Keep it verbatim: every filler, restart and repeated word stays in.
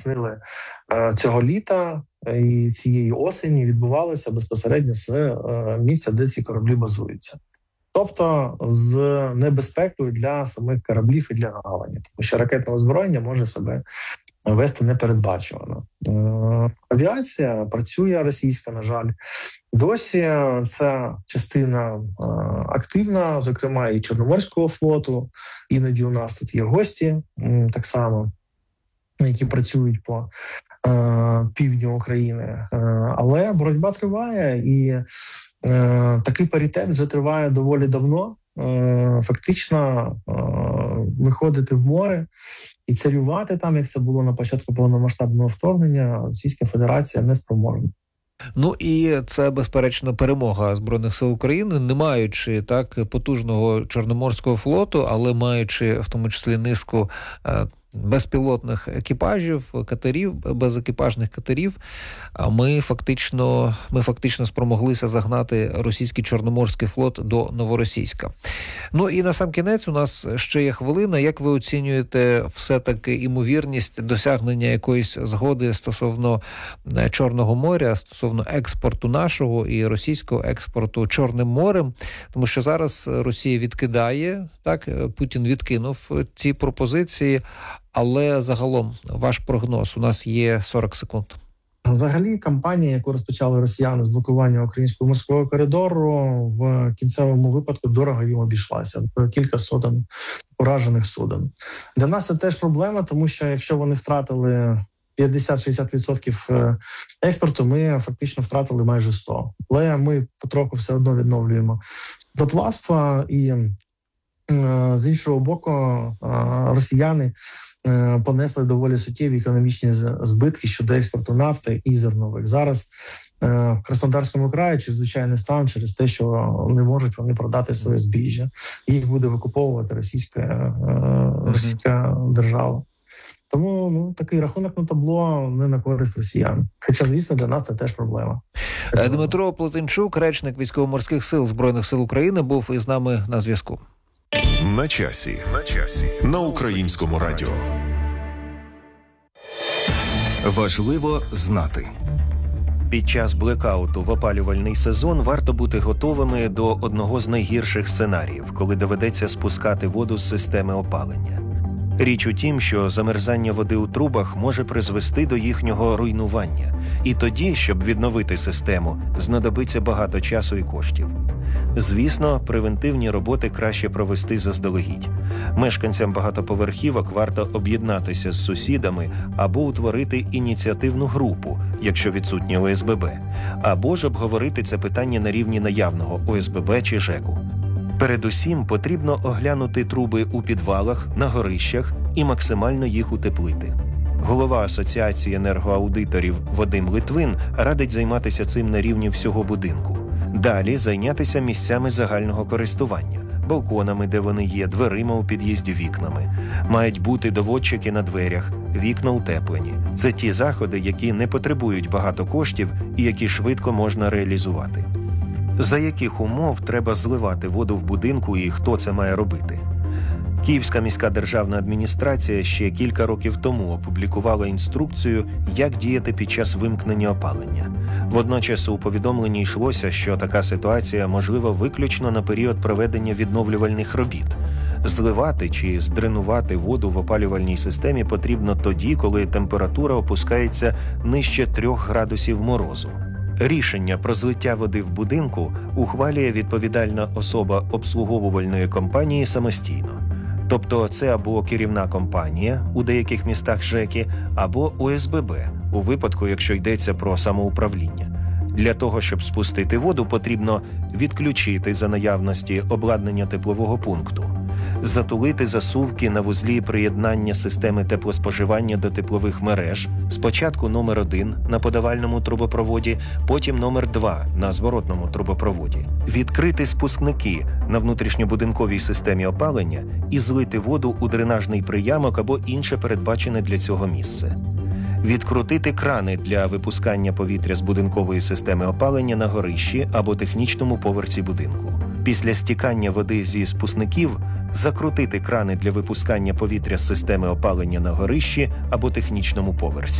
здійснили цього літа і цієї осені, відбувалися безпосередньо з місця, де ці кораблі базуються. Тобто з небезпекою для самих кораблів і для гавані, тому що ракетне озброєння може себе вести непередбачувано. Авіація працює російська, на жаль. Досі ця частина активна, зокрема і Чорноморського флоту. Іноді у нас тут є гості так само, які працюють по півдню України. Але боротьба триває, і такий паритет вже триває доволі давно. Фактично виходити в море і царювати там, як це було на початку повномасштабного вторгнення, Російська Федерація не спроможна. Ну і це, безперечно, перемога Збройних сил України, не маючи так потужного Чорноморського флоту, але маючи в тому числі низку безпілотних екіпажів, катерів, безекіпажних катерів, ми фактично, ми фактично спромоглися загнати російський Чорноморський флот до Новоросійська. Ну і насамкінець у нас ще є хвилина. Як ви оцінюєте все-таки імовірність досягнення якоїсь згоди стосовно Чорного моря, стосовно експорту нашого і російського експорту Чорним морем? Тому що зараз Росія відкидає, так, Путін відкинув ці пропозиції. Але загалом, ваш прогноз, у нас є сорок секунд. Взагалі, кампанія, яку розпочали росіяни з блокування українського морського коридору, в кінцевому випадку дорого їм обійшлася. Кілька сотень поражених суден. Для нас це теж проблема, тому що якщо вони втратили п'ятдесят-шістдесят відсотків експорту, ми фактично втратили майже сто. Але ми потроху все одно відновлюємо судноплавство, і з іншого боку росіяни понесли доволі суттєві економічні збитки щодо експорту нафти і зернових. Зараз в Краснодарському краї чрезвичайний стан через те, що не можуть вони продати своє збіжжя. Їх буде викуповувати російська, російська держава. Тому ну, такий рахунок на табло не на користь росіян. Хоча, звісно, для нас це теж проблема. Дмитро Плетенчук, речник Військово-морських сил Збройних сил України, був із нами на зв'язку. На часі. На часі. На Українському радіо. Важливо знати. Під час блекауту в опалювальний сезон варто бути готовими до одного з найгірших сценаріїв, коли доведеться спускати воду з системи опалення. Річ у тім, що замерзання води у трубах може призвести до їхнього руйнування. І тоді, щоб відновити систему, знадобиться багато часу і коштів. Звісно, превентивні роботи краще провести заздалегідь. Мешканцям багатоповерхівок варто об'єднатися з сусідами або утворити ініціативну групу, якщо відсутнє О С Б Б, або ж обговорити це питання на рівні наявного О С Б Б чи ЖЕКу. Передусім, потрібно оглянути труби у підвалах, на горищах і максимально їх утеплити. Голова Асоціації енергоаудиторів Вадим Литвин радить займатися цим на рівні всього будинку. Далі зайнятися місцями загального користування, балконами, де вони є, дверима у під'їзді, вікнами. Мають бути доводчики на дверях, вікна утеплені. Це ті заходи, які не потребують багато коштів і які швидко можна реалізувати. За яких умов треба зливати воду в будинку і хто це має робити? Київська міська державна адміністрація ще кілька років тому опублікувала інструкцію, як діяти під час вимкнення опалення. Водночас у повідомленні йшлося, що така ситуація можлива виключно на період проведення відновлювальних робіт. Зливати чи здренувати воду в опалювальній системі потрібно тоді, коли температура опускається нижче трьох градусів морозу. Рішення про злиття води в будинку ухвалює відповідальна особа обслуговувальної компанії самостійно. Тобто це або керівна компанія у деяких містах ЖЕКи, або О С Б Б у випадку, якщо йдеться про самоуправління. Для того, щоб спустити воду, потрібно відключити за наявності обладнання теплового пункту, затулити засувки на вузлі приєднання системи теплоспоживання до теплових мереж, спочатку номер один на подавальному трубопроводі, потім номер два на зворотному трубопроводі, відкрити спускники на внутрішньобудинковій системі опалення і злити воду у дренажний приямок або інше передбачене для цього місце. Відкрутити крани для випускання повітря з будинкової системи опалення на горищі або технічному поверсі будинку. Після стікання води зі спускників закрутити крани для випускання повітря з системи опалення на горищі або технічному поверсі.